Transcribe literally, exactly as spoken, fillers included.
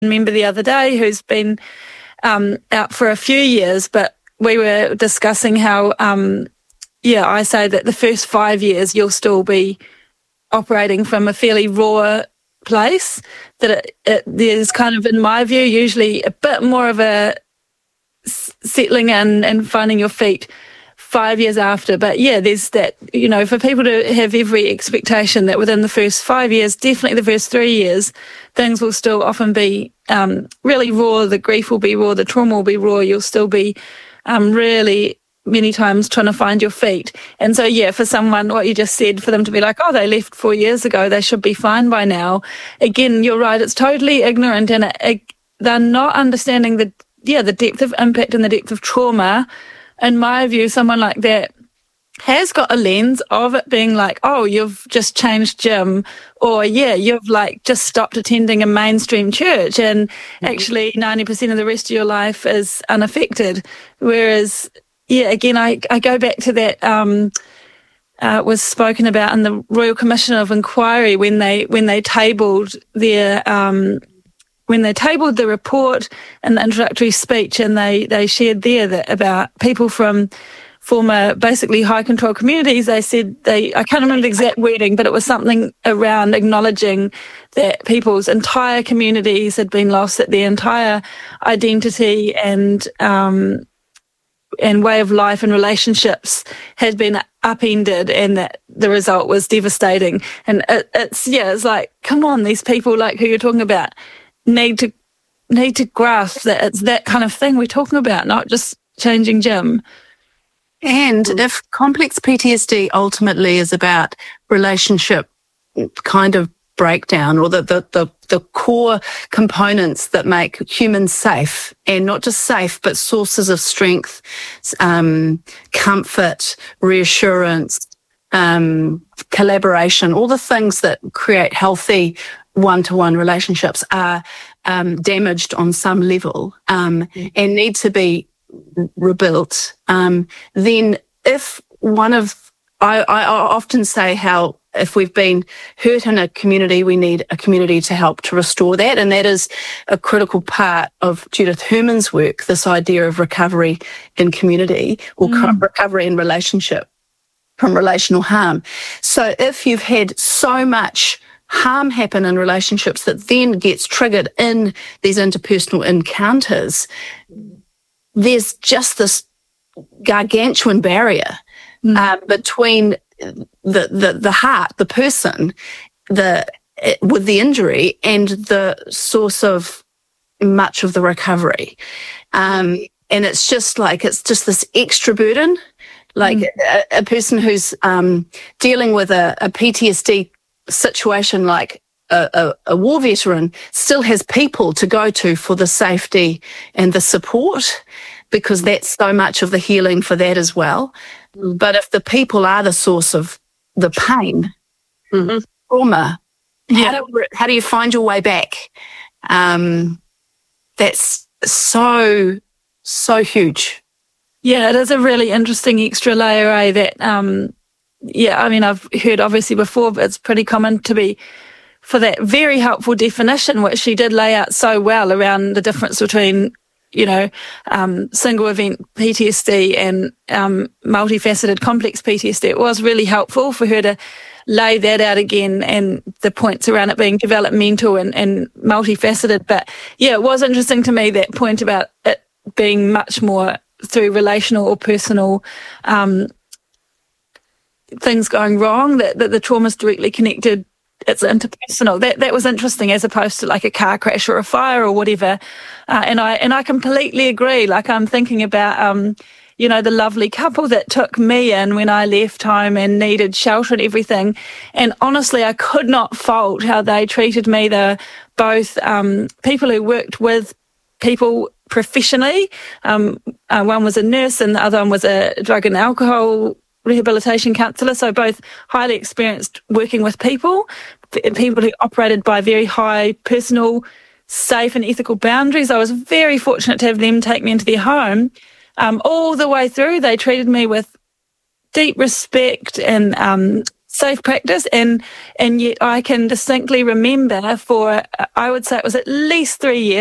member the other day who's been um, out for a few years, but we were discussing how, um, yeah, I say that the first five years you'll still be operating from a fairly raw place, that it, it, there's kind of, in my view, usually a bit more of a settling in and finding your feet five years after. But yeah, there's that, you know, for people to have every expectation that within the first five years, definitely the first three years, things will still often be um, really raw. The grief will be raw, the trauma will be raw. You'll still be um, really many times trying to find your feet. And so, yeah, for someone, what you just said, for them to be like, oh, they left four years ago, they should be fine by now. Again, you're right, it's totally ignorant, and it, it, they're not understanding the, yeah, the depth of impact and the depth of trauma. In my view, someone like that has got a lens of it being like, oh, you've just changed gym, or yeah, you've like just stopped attending a mainstream church, and mm-hmm. actually ninety percent of the rest of your life is unaffected. Whereas, yeah, again, I, I go back to that, um, uh, was spoken about in the Royal Commission of Inquiry when they, when they tabled their, um, when they tabled the report and the introductory speech, and they, they shared there that about people from former basically high control communities. They said they, I can't remember the exact wording, but it was something around acknowledging that people's entire communities had been lost, that their entire identity and, um, and way of life and relationships had been upended, and that the result was devastating. And it, it's, yeah, it's like, come on, these people like who you're talking about need to need to grasp that it's that kind of thing we're talking about, not just changing gym. And if complex P T S D ultimately is about relationship kind of breakdown, or the, the, the, the core components that make humans safe, and not just safe, but sources of strength, um, comfort, reassurance, um, collaboration, all the things that create healthy one-to-one relationships are um, damaged on some level um, mm. and need to be rebuilt, um, then if one of, I, I often say how if we've been hurt in a community, we need a community to help to restore that. And that is a critical part of Judith Herman's work, this idea of recovery in community, or mm. recovery in relationship from relational harm. So if you've had so much harm happen in relationships that then gets triggered in these interpersonal encounters, there's just this gargantuan barrier mm. uh, between the, the the heart, the person, the with the injury, and the source of much of the recovery. Um, and it's just like, it's just this extra burden. Like mm. a, a person who's um, dealing with a, a P T S D situation, like a, a, a war veteran, still has people to go to for the safety and the support, because that's so much of the healing for that as well. Mm. But if the people are the source of the pain, mm-hmm. trauma, yeah. how, do, how do you find your way back? Um, that's so, so huge. Yeah, it is a really interesting extra layer, eh, that, um, yeah, I mean, I've heard obviously before, but it's pretty common to be for that very helpful definition, which she did lay out so well around the difference between, you know, um, single event P T S D and um, multifaceted complex P T S D. It was really helpful for her to lay that out again, and the points around it being developmental and, and multifaceted. But yeah, it was interesting to me, that point about it being much more through relational or personal um, things going wrong, that, that the trauma is directly connected. It's interpersonal. That that was interesting, as opposed to like a car crash or a fire or whatever. Uh, and I and I completely agree. Like, I'm thinking about um, you know, the lovely couple that took me in when I left home and needed shelter and everything. And honestly, I could not fault how they treated me. They're both um, people who worked with people professionally. Um, uh, one was a nurse and the other one was a drug and alcohol rehabilitation counsellor, so both highly experienced working with people, people who operated by very high personal, safe and ethical boundaries. I was very fortunate to have them take me into their home. Um, all the way through, they treated me with deep respect and um, safe practice. And, and yet I can distinctly remember for, I would say it was at least three years,